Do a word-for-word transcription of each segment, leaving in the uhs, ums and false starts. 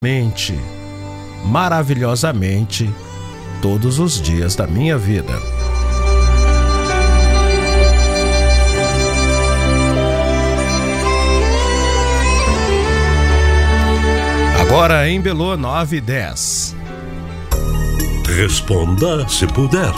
mente, maravilhosamente, todos os dias da minha vida. Agora em Belô nove e dez. Responda se puder.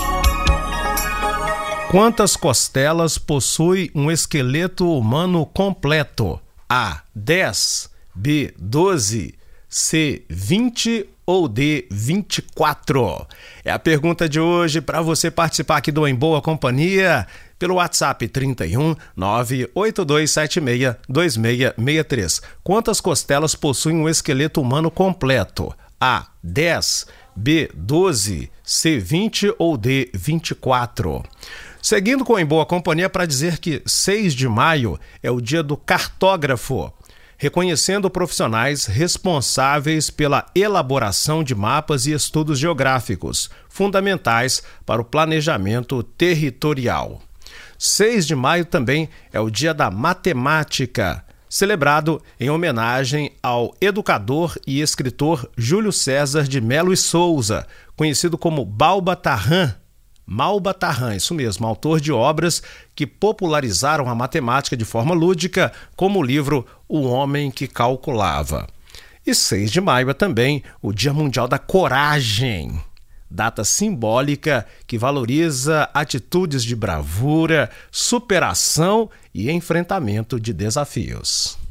Quantas costelas possui um esqueleto humano completo? A. dez, B. doze, C. vinte ou D. vinte e quatro? É a pergunta de hoje para você participar aqui do Em Boa Companhia pelo WhatsApp trinta e um, nove oito dois sete seis, dois seis seis três. Quantas costelas possuem um esqueleto humano completo? A. dez, B. doze, C. vinte ou D. vinte e quatro? Seguindo com Em Boa Companhia para dizer que seis de maio é o dia do cartógrafo, reconhecendo profissionais responsáveis pela elaboração de mapas e estudos geográficos, fundamentais para o planejamento territorial. seis de maio também é o dia da matemática, celebrado em homenagem ao educador e escritor Júlio César de Melo e Souza, conhecido como Balba Tarran. Malba Tarran, isso mesmo, autor de obras que popularizaram a matemática de forma lúdica, como o livro O Homem que Calculava. E seis de maio é também o Dia Mundial da Coragem, data simbólica que valoriza atitudes de bravura, superação e enfrentamento de desafios.